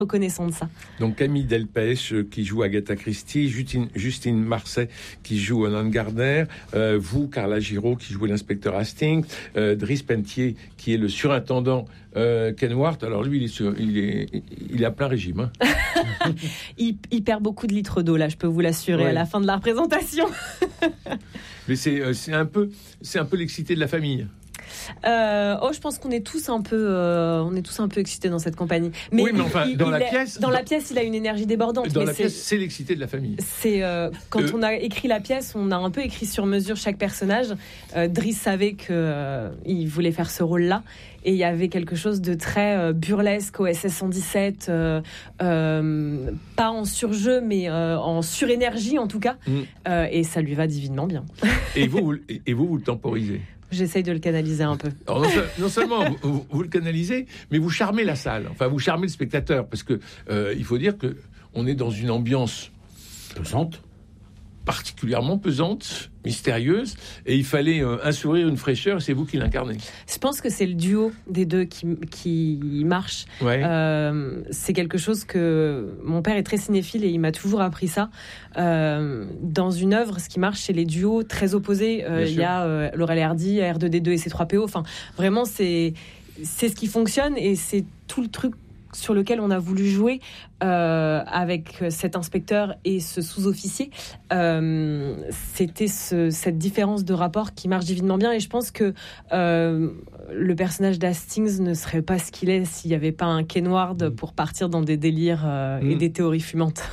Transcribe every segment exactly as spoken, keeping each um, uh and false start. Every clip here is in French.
reconnaissant de ça. Donc Camille Delpech euh, qui joue Agatha Christie, Justine, Justine Marcet qui joue Anne Gardner, euh, vous Carla Giraud qui joue l'inspecteur Hastings, euh, Driss Pentier qui est le surintendant euh, Kenworth. Alors lui il est, sur, il est, il est à plein régime. Hein. il, il perd beaucoup de litres d'eau là, je peux vous l'assurer, ouais. À la fin de la représentation. Mais c'est, euh, c'est un peu, c'est un peu l'excité de la famille. Euh, oh, je pense qu'on est tous un peu, euh, on est tous un peu excités dans cette compagnie. Mais, oui, mais enfin, il, dans il la est, pièce, dans, dans la pièce, il a une énergie débordante. Dans mais la c'est, pièce, c'est l'excité de la famille. C'est euh, quand euh, on a écrit la pièce, on a un peu écrit sur mesure chaque personnage. Euh, Driss savait que euh, il voulait faire ce rôle-là, et il y avait quelque chose de très euh, burlesque au S S cent dix-sept, euh, euh, pas en surjeu, mais euh, en surénergie en tout cas. Mm. Euh, et ça lui va divinement bien. Et vous, vous et vous, vous le temporisez. J'essaye de le canaliser un peu. Alors non, non seulement vous, vous, vous le canalisez, mais vous charmez la salle. Enfin, vous charmez le spectateur, parce que euh, il faut dire que on est dans une ambiance pesante, particulièrement pesante, mystérieuse, et il fallait euh, un sourire, une fraîcheur, et c'est vous qui l'incarnez. Je pense que c'est le duo des deux qui, qui marche. Ouais. Euh, c'est quelque chose que mon père est très cinéphile et il m'a toujours appris ça. Euh, dans une œuvre, ce qui marche, c'est les duos très opposés. Euh, il y a euh, Laurel et Hardy, R deux D deux et C trois P O. Enfin, vraiment, c'est c'est ce qui fonctionne et c'est tout le truc sur lequel on a voulu jouer euh, avec cet inspecteur et ce sous-officier. Euh, c'était ce, cette différence de rapport qui marche divinement bien, et je pense que euh, le personnage d'Hastings ne serait pas ce qu'il est s'il n'y avait pas un Kenward pour partir dans des délires euh, mmh. et des théories fumantes.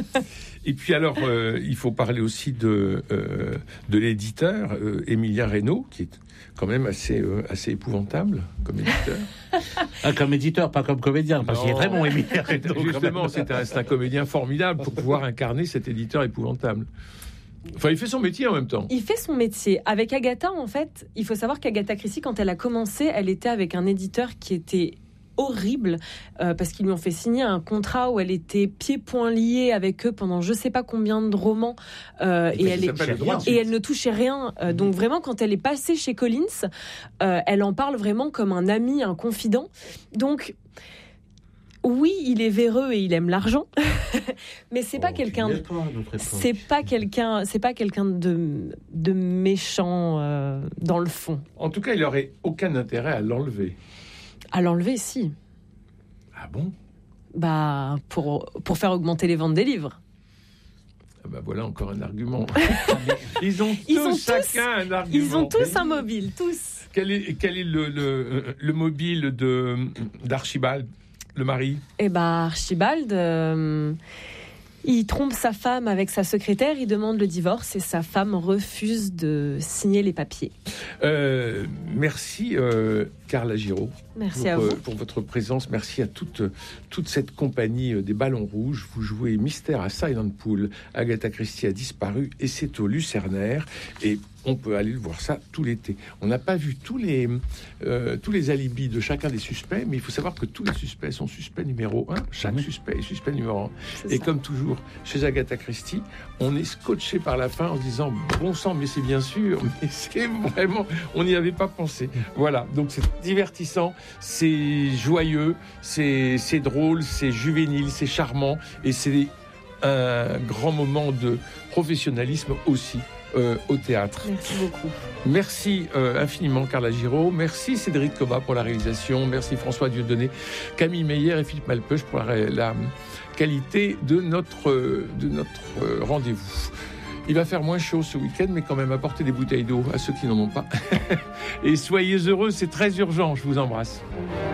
Et puis alors, euh, il faut parler aussi de, euh, de l'éditeur, euh, Émilien Reynaud, qui est quand même assez, euh, assez épouvantable comme éditeur. Ah, comme éditeur, pas comme comédien, parce non. qu'il est très bon, Émilien Reynaud. Justement, c'est un, c'est un comédien formidable pour pouvoir incarner cet éditeur épouvantable. Enfin, il fait son métier en même temps. Il fait son métier. Avec Agatha, en fait, il faut savoir qu'Agatha Christie, quand elle a commencé, elle était avec un éditeur qui était horrible, euh, parce qu'ils lui ont fait signer un contrat où elle était pieds-poings liés avec eux pendant je sais pas combien de romans, euh, et, elle est, et elle ne touchait rien. Euh, mmh. Donc vraiment, quand elle est passée chez Collins, euh, elle en parle vraiment comme un ami, un confident. Donc oui, il est véreux et il aime l'argent, mais c'est oh, pas quelqu'un. De, c'est pas quelqu'un. C'est pas quelqu'un de de méchant euh, dans le fond. En tout cas, il aurait aucun intérêt à l'enlever. À l'enlever, si. Ah bon ? Bah, pour, pour faire augmenter les ventes des livres. Ah bah voilà encore un argument. Ils ont tous ils ont chacun tous, un argument. Ils ont tous un mobile, tous. Quel est, quel est le, le, le mobile de, d'Archibald, le mari ? Eh bah, Archibald... Euh... Il trompe sa femme avec sa secrétaire, il demande le divorce et sa femme refuse de signer les papiers. Euh, merci euh, Carla Giraud. Merci pour, à vous. Euh, pour votre présence. Merci à toute, toute cette compagnie des Ballons Rouges. Vous jouez Mystère à Silent Pool. Agatha Christie a disparu et c'est au Lucernaire. Et on peut aller voir ça tout l'été. On n'a pas vu tous les, euh, tous les alibis de chacun des suspects, mais il faut savoir que tous les suspects sont suspects numéro un. Chaque suspect est suspect numéro un. Et ça. Comme toujours, chez Agatha Christie, on est scotché par la fin en se disant « Bon sang, mais c'est bien sûr, mais c'est vraiment... » On n'y avait pas pensé. Voilà, donc c'est divertissant, c'est joyeux, c'est, c'est drôle, c'est juvénile, c'est charmant, et c'est un grand moment de professionnalisme aussi. Euh, au théâtre. Merci beaucoup. Merci euh, infiniment Carla Giraud. Merci Cédric Cobat pour la réalisation. Merci François Dieudonné, Camille Meyer et Philippe Malpeuch pour la, la qualité de notre, de notre euh, rendez-vous. Il va faire moins chaud ce week-end, mais quand même apportez des bouteilles d'eau à ceux qui n'en ont pas. Et soyez heureux, c'est très urgent. Je vous embrasse.